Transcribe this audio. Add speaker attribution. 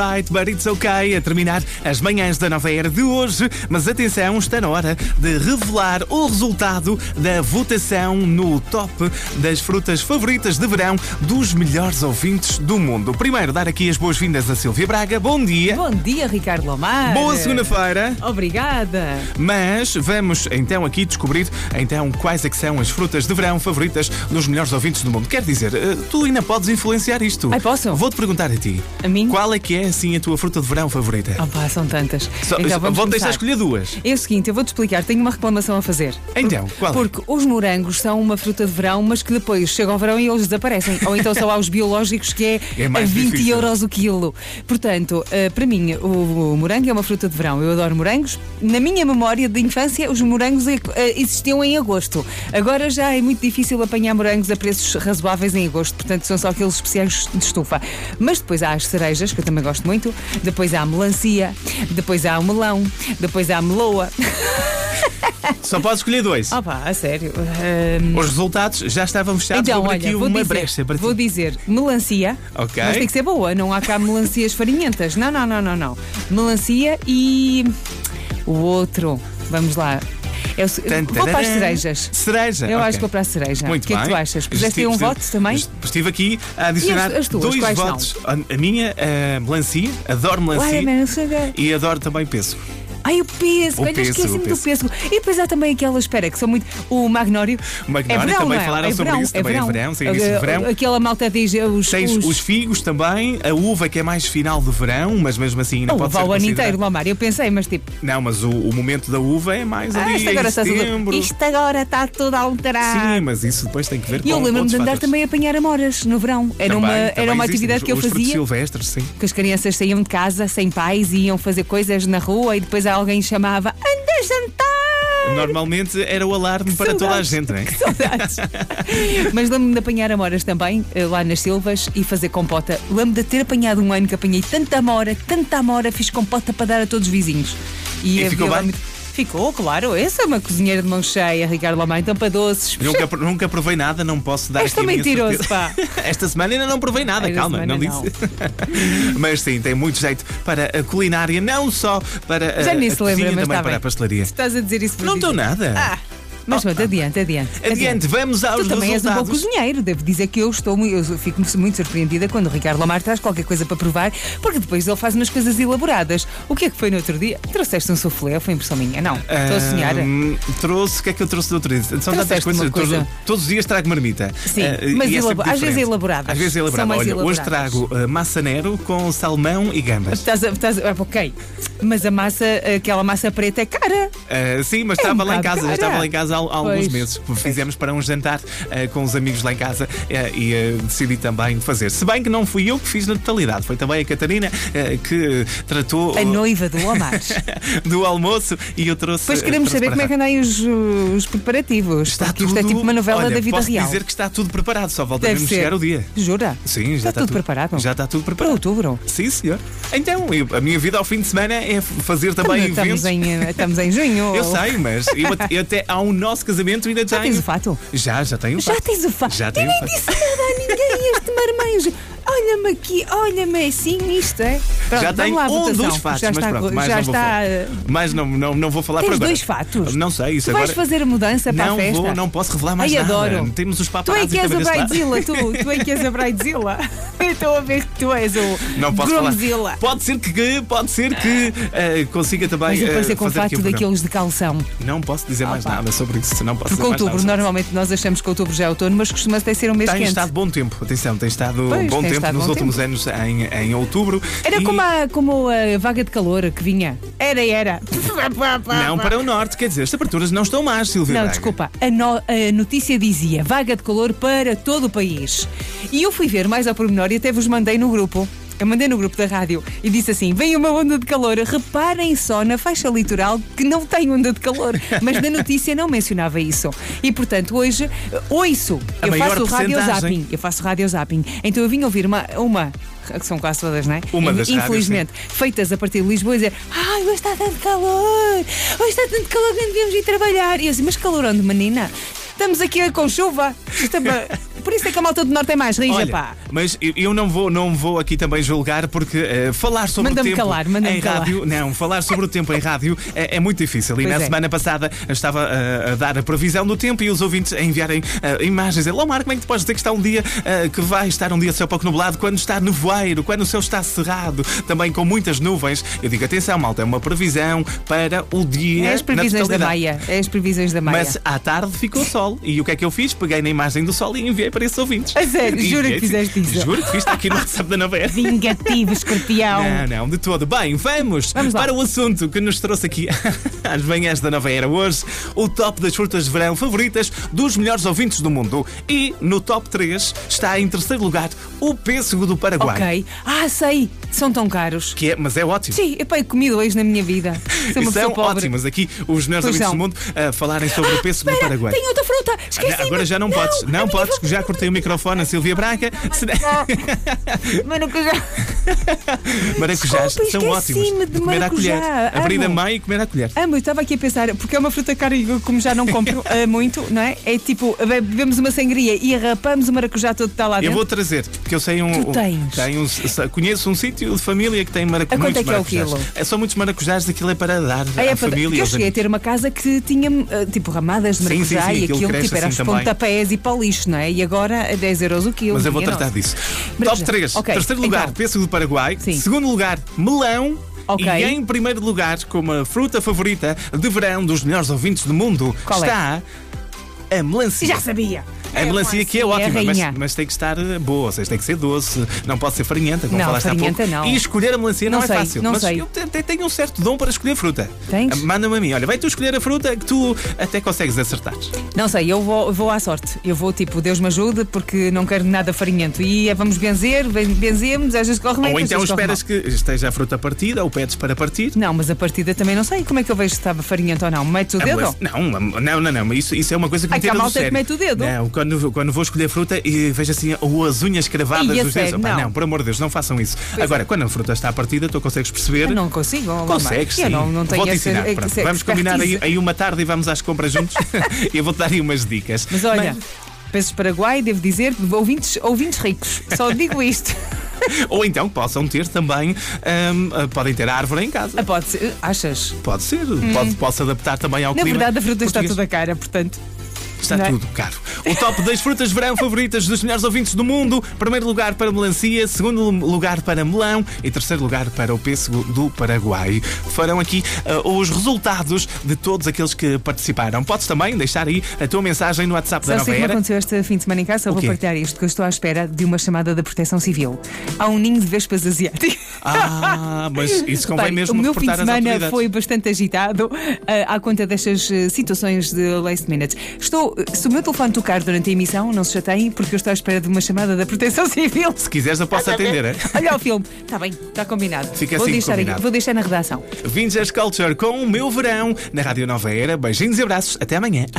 Speaker 1: Right, but it's okay, a terminar as manhãs da nova era de hoje, mas atenção, está na hora de revelar o resultado da votação no top das frutas favoritas de verão dos melhores ouvintes do mundo. Primeiro, dar aqui as boas-vindas a Silvia Braga. Bom dia.
Speaker 2: Bom dia, Ricardo Lomar.
Speaker 1: Boa segunda-feira.
Speaker 2: Obrigada.
Speaker 1: Mas vamos então aqui descobrir então quais é que são as frutas de verão favoritas dos melhores ouvintes do mundo. Quer dizer, tu ainda podes influenciar isto.
Speaker 2: Ai, posso?
Speaker 1: Vou-te perguntar a ti.
Speaker 2: A mim?
Speaker 1: Qual é que é assim a tua fruta de verão favorita?
Speaker 2: São tantas.
Speaker 1: Então,
Speaker 2: vamos
Speaker 1: vou deixar
Speaker 2: começar.
Speaker 1: escolher duas.
Speaker 2: É o seguinte, eu vou-te explicar, tenho uma reclamação a fazer.
Speaker 1: Então, qual?
Speaker 2: Porque os morangos são uma fruta de verão, mas que depois chega ao verão e eles desaparecem. Ou então só há os biológicos que é
Speaker 1: mais
Speaker 2: a 20
Speaker 1: difícil.
Speaker 2: euros o quilo. Portanto, para mim, o morango é uma fruta de verão. Eu adoro morangos. Na minha memória de infância, os morangos existiam em agosto. Agora já é muito difícil apanhar morangos a preços razoáveis em agosto. Portanto, são só aqueles especiais de estufa. Mas depois há as cerejas, que eu também gosto muito. Depois há a melancia. Depois há o melão. Depois há a meloa.
Speaker 1: Só podes escolher dois.
Speaker 2: A sério.
Speaker 1: Os resultados já estavam fechados.
Speaker 2: Então,
Speaker 1: Vou
Speaker 2: olha,
Speaker 1: aqui uma brecha para ti.
Speaker 2: vou dizer melancia,
Speaker 1: Ok.
Speaker 2: mas tem que ser boa, não há cá melancias farinhentas. Não. Melancia e o outro, vamos lá. Vou para as cerejas.
Speaker 1: Cereja.
Speaker 2: Eu
Speaker 1: ok.
Speaker 2: acho que vou para a cereja.
Speaker 1: Muito
Speaker 2: O que é que
Speaker 1: bem.
Speaker 2: tu achas? Puseste aí um voto também?
Speaker 1: Estive aqui a adicionar
Speaker 2: E as tuas,
Speaker 1: dois
Speaker 2: quais são?
Speaker 1: votos. A minha, melancia, adoro melancia e adoro também pêssego.
Speaker 2: Ai, o pêssego, olha,
Speaker 1: pêssego,
Speaker 2: esqueci-me
Speaker 1: o
Speaker 2: do pêssego. E depois há também aquela, espera, que são muito. O magnório.
Speaker 1: O magnório,
Speaker 2: é verão,
Speaker 1: também
Speaker 2: não é?
Speaker 1: falaram
Speaker 2: é
Speaker 1: sobre
Speaker 2: verão,
Speaker 1: isso, também é verão, sem início de verão.
Speaker 2: Aquela malta diz
Speaker 1: Tens os figos também, a uva que é mais final do verão, mas mesmo assim ainda pode ser
Speaker 2: o ano
Speaker 1: considerado.
Speaker 2: inteiro, Lomar, eu pensei, mas tipo.
Speaker 1: Não, mas o momento da uva é mais ali em setembro.
Speaker 2: Isto agora está tudo alterado.
Speaker 1: Sim, mas isso depois tem que ver com
Speaker 2: E eu lembro-me de
Speaker 1: outros
Speaker 2: andar
Speaker 1: fatores.
Speaker 2: também a apanhar amoras no verão. Era uma
Speaker 1: Também
Speaker 2: atividade
Speaker 1: existem
Speaker 2: que eu
Speaker 1: os frutos
Speaker 2: fazia.
Speaker 1: silvestres, sim.
Speaker 2: Que as crianças saíam de casa sem pais e iam fazer coisas na rua e depois alguém chamava: anda a jantar!
Speaker 1: Normalmente era o alarme para toda a gente, não é?
Speaker 2: Saudades. Mas lembro-me de apanhar amoras também, lá nas Silvas, e fazer compota. Lembro-me de ter apanhado um ano que apanhei tanta amora, fiz compota para dar a todos os vizinhos.
Speaker 1: E ficou
Speaker 2: havia lá
Speaker 1: bem?
Speaker 2: Ficou, claro. Essa é uma cozinheira de mão cheia, Ricardo Lomar, então para doces.
Speaker 1: Nunca provei nada, não posso dar
Speaker 2: És
Speaker 1: aqui a
Speaker 2: tão
Speaker 1: minha
Speaker 2: mentiroso,
Speaker 1: certeza.
Speaker 2: pá.
Speaker 1: Esta semana ainda não provei nada,
Speaker 2: Esta
Speaker 1: calma,
Speaker 2: semana
Speaker 1: não disse. Mas sim, tem muito jeito para a culinária, não só para
Speaker 2: Já
Speaker 1: a
Speaker 2: nem se lembra,
Speaker 1: cozinha,
Speaker 2: mas
Speaker 1: também
Speaker 2: está
Speaker 1: para
Speaker 2: bem.
Speaker 1: a pastelaria.
Speaker 2: Estás a dizer isso para
Speaker 1: Não
Speaker 2: dizer.
Speaker 1: estou nada.
Speaker 2: Mas pronto, adiante.
Speaker 1: Adiante, vamos aos
Speaker 2: Tu também és um bom
Speaker 1: resultados.
Speaker 2: cozinheiro, devo dizer que eu fico muito surpreendida quando o Ricardo Lomar traz qualquer coisa para provar, porque depois ele faz umas coisas elaboradas. O que é que foi no outro dia? Trouxeste um soufflé, foi impressão minha? Não, estou a sonhar.
Speaker 1: Trouxe, o que é que eu trouxe do outro dia? São tantas
Speaker 2: Trouxeste
Speaker 1: coisas,
Speaker 2: uma coisa.
Speaker 1: Todos os dias trago marmita.
Speaker 2: Sim,
Speaker 1: E
Speaker 2: mas
Speaker 1: é sempre
Speaker 2: às vezes
Speaker 1: diferente.
Speaker 2: elaboradas.
Speaker 1: Às vezes
Speaker 2: São
Speaker 1: elaborado.
Speaker 2: mais
Speaker 1: Olha, hoje
Speaker 2: elaboradas.
Speaker 1: trago massanero com salmão e gambas.
Speaker 2: Ok, mas a massa, aquela massa preta é cara.
Speaker 1: Sim, mas estava lá em
Speaker 2: bocado
Speaker 1: casa, já
Speaker 2: cara.
Speaker 1: estava lá em casa há alguns
Speaker 2: Pois.
Speaker 1: meses. Fizemos para um jantar com os amigos lá em casa e decidi também fazer. Se bem que não fui eu que fiz na totalidade, foi também a Catarina que tratou
Speaker 2: A noiva do Lomar.
Speaker 1: do almoço e eu trouxe.
Speaker 2: Depois queremos
Speaker 1: trouxe
Speaker 2: saber
Speaker 1: para
Speaker 2: como é que andam os preparativos.
Speaker 1: Está
Speaker 2: porque
Speaker 1: tudo,
Speaker 2: isto é tipo uma novela
Speaker 1: olha,
Speaker 2: da vida
Speaker 1: posso
Speaker 2: real.
Speaker 1: dizer que está tudo preparado, só falta
Speaker 2: Deve
Speaker 1: mesmo
Speaker 2: ser.
Speaker 1: chegar o dia.
Speaker 2: Jura?
Speaker 1: Sim, já
Speaker 2: Está tudo preparado?
Speaker 1: Já está tudo
Speaker 2: Para
Speaker 1: preparado.
Speaker 2: outubro.
Speaker 1: Sim, senhor. Então, a minha vida ao fim de semana é fazer também eventos.
Speaker 2: Estamos em junho.
Speaker 1: Eu sei, mas eu até ao nosso casamento ainda
Speaker 2: Já tens o fato?
Speaker 1: Já tenho o fato.
Speaker 2: Já tens o fato?
Speaker 1: Já
Speaker 2: Eu
Speaker 1: tenho
Speaker 2: nem
Speaker 1: o fato.
Speaker 2: disse nada a ninguém, este marmanjo. Olha-me aqui, olha-me assim, isto é. Pronto,
Speaker 1: Já
Speaker 2: vamos
Speaker 1: tenho
Speaker 2: lá à votação.
Speaker 1: dos fatos,
Speaker 2: já
Speaker 1: mas
Speaker 2: está,
Speaker 1: pronto, mais
Speaker 2: já
Speaker 1: não vou
Speaker 2: está.
Speaker 1: falar. Mas não vou falar
Speaker 2: Tens
Speaker 1: por agora.
Speaker 2: 2 fatos?
Speaker 1: Não sei, isso
Speaker 2: Tu vais
Speaker 1: agora.
Speaker 2: fazer a mudança para a festa?
Speaker 1: Não posso revelar mais
Speaker 2: Ai,
Speaker 1: nada.
Speaker 2: adoro.
Speaker 1: Temos os
Speaker 2: Tu é
Speaker 1: paparazzi
Speaker 2: que és a
Speaker 1: também desse lado.
Speaker 2: Bridezilla, tu é que és a Bridezilla. Eu estou a ver que tu és o
Speaker 1: Não posso
Speaker 2: Groomzilla.
Speaker 1: falar. Pode ser que consiga também.
Speaker 2: Mas eu parecer com
Speaker 1: fazer aqui
Speaker 2: fato
Speaker 1: um programa.
Speaker 2: daqueles de calção.
Speaker 1: Não posso dizer mais nada sobre isso. Não posso
Speaker 2: Porque
Speaker 1: dizer mais
Speaker 2: outubro,
Speaker 1: nada sobre
Speaker 2: normalmente nós achamos que outubro já é outono, mas costuma até ser um mês
Speaker 1: isso. Tem
Speaker 2: quente.
Speaker 1: estado bom tempo, atenção, tem estado
Speaker 2: Pois,
Speaker 1: bom
Speaker 2: tem
Speaker 1: tempo
Speaker 2: estado
Speaker 1: nos
Speaker 2: bom
Speaker 1: últimos anos em outubro.
Speaker 2: Era
Speaker 1: E-
Speaker 2: como a vaga de calor que vinha. Era.
Speaker 1: Não para o norte, quer dizer, as temperaturas não estão más, Silvia.
Speaker 2: Não,
Speaker 1: Braga.
Speaker 2: desculpa. A notícia dizia vaga de calor para todo o país. E eu fui ver mais ao pormenor e até vos mandei no grupo. Eu mandei no grupo da rádio e disse assim: vem uma onda de calor. Reparem só na faixa litoral que não tem onda de calor. Mas na notícia não mencionava isso. E portanto, hoje, ouço.
Speaker 1: A
Speaker 2: Eu
Speaker 1: maior
Speaker 2: faço radio
Speaker 1: percentagem.
Speaker 2: zapping. Eu faço radio zapping. Então eu vim ouvir uma que são quase todas, não é?
Speaker 1: Uma das
Speaker 2: infelizmente, feitas a partir de Lisboa e dizer: ai, hoje está tanto calor, hoje está tanto calor que não devíamos ir trabalhar. E eu assim: mas calor onde, menina? Estamos aqui com chuva. Por isso é que a malta do Norte é mais rija,
Speaker 1: Olha,
Speaker 2: pá.
Speaker 1: mas eu não vou aqui também julgar, porque falar sobre
Speaker 2: Manda-me
Speaker 1: o tempo
Speaker 2: calar, manda-me
Speaker 1: em
Speaker 2: calar.
Speaker 1: rádio, não, falar sobre o tempo em rádio é muito difícil. E
Speaker 2: Pois
Speaker 1: na
Speaker 2: é.
Speaker 1: semana passada estava a dar a previsão do tempo e os ouvintes a enviarem imagens. Lá, Marco, como é que tu podes dizer que está um dia que vai estar um dia céu pouco nublado quando está nevoeiro, quando o céu está cerrado, também com muitas nuvens? Eu digo, atenção, malta, é uma previsão para o dia.
Speaker 2: É as previsões
Speaker 1: na
Speaker 2: da
Speaker 1: totalidade.
Speaker 2: Maia. É as previsões da Maia.
Speaker 1: Mas à tarde ficou sol. E o que é que eu fiz? Peguei na imagem do sol e enviei para esses ouvintes.
Speaker 2: A sério?
Speaker 1: E
Speaker 2: Juro que
Speaker 1: enviei,
Speaker 2: fizeste isso?
Speaker 1: Juro que fiz, está aqui no WhatsApp da Nova Era.
Speaker 2: Vingativo, escorpião.
Speaker 1: Não, de todo. Bem, vamos
Speaker 2: Vamos lá.
Speaker 1: para o assunto que nos trouxe aqui às manhãs da Nova Era hoje. O top das frutas de verão favoritas dos melhores ouvintes do mundo. E no top 3 está em terceiro lugar o pêssego do Paraguai.
Speaker 2: Ok. Sei. São tão caros.
Speaker 1: Mas é ótimo.
Speaker 2: Sim, eu pai comi dois na minha vida. Sou uma
Speaker 1: E são
Speaker 2: pessoa pobre.
Speaker 1: ótimos aqui os melhores
Speaker 2: Pois
Speaker 1: ouvintes
Speaker 2: são.
Speaker 1: do mundo a falarem sobre o pêssego do
Speaker 2: Espera,
Speaker 1: Paraguai.
Speaker 2: tem outra fruta. Esqueci.
Speaker 1: Agora já não podes. Não podes, que já cortei o microfone a Silvia Branca.
Speaker 2: Maracujá.
Speaker 1: Maracujás
Speaker 2: Desculpa,
Speaker 1: são ótimos.
Speaker 2: esqueci-me de
Speaker 1: Comer à colher.
Speaker 2: maracujá.
Speaker 1: Abrir a
Speaker 2: Amo.
Speaker 1: meio e comer à colher.
Speaker 2: Eu estava aqui a pensar, porque é uma fruta cara e eu, como já não compro muito, não é? É tipo, bebemos uma sangria e arrapamos o maracujá todo que está lá
Speaker 1: Eu
Speaker 2: dentro.
Speaker 1: vou trazer, porque eu sei
Speaker 2: Tu tens?
Speaker 1: conheço um sítio de família que tem
Speaker 2: A quanto
Speaker 1: muitos
Speaker 2: é que é o
Speaker 1: maracujás.
Speaker 2: quilo?
Speaker 1: São muitos maracujás, aquilo é para dar
Speaker 2: É
Speaker 1: à
Speaker 2: para
Speaker 1: família.
Speaker 2: porque eu
Speaker 1: aos
Speaker 2: cheguei a
Speaker 1: amigos.
Speaker 2: ter uma casa que tinha tipo ramadas de
Speaker 1: Sim,
Speaker 2: maracujá
Speaker 1: sim,
Speaker 2: e
Speaker 1: aquilo
Speaker 2: aquilo
Speaker 1: cresce
Speaker 2: tipo, era
Speaker 1: assim
Speaker 2: os
Speaker 1: também.
Speaker 2: pontapés e para o lixo, não é? E agora é 10 euros o quilo.
Speaker 1: Mas eu vou
Speaker 2: minha
Speaker 1: tratar
Speaker 2: nossa.
Speaker 1: disso.
Speaker 2: Maracujá.
Speaker 1: Top 3.
Speaker 2: Ok,
Speaker 1: Terceiro lugar,
Speaker 2: então.
Speaker 1: pêssego do Paraguai.
Speaker 2: Sim.
Speaker 1: Segundo lugar, melão.
Speaker 2: Ok.
Speaker 1: E em primeiro lugar, como a fruta favorita de verão dos melhores ouvintes do mundo,
Speaker 2: Qual é?
Speaker 1: está a melancia.
Speaker 2: Já sabia.
Speaker 1: A melancia que é ótima,
Speaker 2: rainha.
Speaker 1: mas tem que estar boa, ou seja, tem que ser doce, não pode ser farinhenta, como
Speaker 2: Não,
Speaker 1: falaste há pouco.
Speaker 2: farinhenta não.
Speaker 1: E escolher a melancia não,
Speaker 2: Não
Speaker 1: é
Speaker 2: sei,
Speaker 1: fácil.
Speaker 2: não
Speaker 1: mas
Speaker 2: sei.
Speaker 1: eu tenho um certo dom para escolher fruta.
Speaker 2: Tens?
Speaker 1: Manda-me a mim, olha, vai tu escolher a fruta que tu até consegues acertar.
Speaker 2: Não sei, eu vou à sorte. Eu vou tipo, Deus me ajude, porque não quero nada farinhento. E vamos benzer, benzemos, às vezes corre bem,
Speaker 1: Ou
Speaker 2: às
Speaker 1: então
Speaker 2: vezes corre
Speaker 1: esperas que esteja a fruta partida ou pedes para partir.
Speaker 2: mal. Não, mas a partida também não sei. Como é que eu vejo se estava farinhento ou não? Metes o dedo?
Speaker 1: Não, mas isso é uma coisa que me
Speaker 2: Ai, que
Speaker 1: tira
Speaker 2: a
Speaker 1: do
Speaker 2: malta que
Speaker 1: sério.
Speaker 2: mete o dedo.
Speaker 1: Não, quando vou escolher fruta e vejo assim as unhas cravadas
Speaker 2: Ai, a
Speaker 1: dos dedos.
Speaker 2: sério?
Speaker 1: Opá,
Speaker 2: Não.
Speaker 1: não, por amor de Deus, não façam isso. Agora, quando a fruta está partida, tu consegues perceber.
Speaker 2: Eu não consigo.
Speaker 1: Consegues, sim.
Speaker 2: Eu não tenho
Speaker 1: Vou-te
Speaker 2: essa
Speaker 1: ensinar. Pronto, vamos combinar aí uma tarde e vamos às compras juntos. E eu vou-te dar aí umas dicas.
Speaker 2: Mas olha, peços Paraguai, devo dizer, ouvintes ricos. Só digo isto.
Speaker 1: Ou então possam ter também, podem ter a árvore em casa.
Speaker 2: Pode ser, achas?
Speaker 1: Pode ser, pode-se adaptar também ao
Speaker 2: Na
Speaker 1: clima.
Speaker 2: verdade, a fruta está
Speaker 1: português.
Speaker 2: toda cara, portanto.
Speaker 1: Está
Speaker 2: não é?
Speaker 1: tudo caro. O top das frutas de verão favoritas dos melhores ouvintes do mundo. Primeiro lugar para melancia, segundo lugar para melão e terceiro lugar para o pêssego do Paraguai. Foram aqui os resultados de todos aqueles que participaram. Podes também deixar aí a tua mensagem no WhatsApp da
Speaker 2: Sabe o
Speaker 1: Nova
Speaker 2: que
Speaker 1: Era.
Speaker 2: aconteceu este fim de semana em casa? Eu
Speaker 1: O
Speaker 2: vou
Speaker 1: quê?
Speaker 2: partilhar isto, que eu estou à espera de uma chamada da Proteção Civil. Há um ninho de vespas asiáticas.
Speaker 1: Mas isso convém
Speaker 2: Bem,
Speaker 1: mesmo
Speaker 2: o meu fim de
Speaker 1: reportar às
Speaker 2: semana
Speaker 1: autoridades.
Speaker 2: foi bastante agitado à conta destas situações de last minute. Se o meu telefone tocar durante a emissão, não se chateiem, porque eu estou à espera de uma chamada da Proteção Civil.
Speaker 1: Se quiseres, eu posso atender, é?
Speaker 2: Olha o filme. Está bem, está combinado.
Speaker 1: Fica
Speaker 2: vou
Speaker 1: assim
Speaker 2: deixar
Speaker 1: combinado.
Speaker 2: vou deixar na redação.
Speaker 1: Vintage Culture com o meu verão na Rádio Nova Era. Beijinhos e abraços. Até amanhã.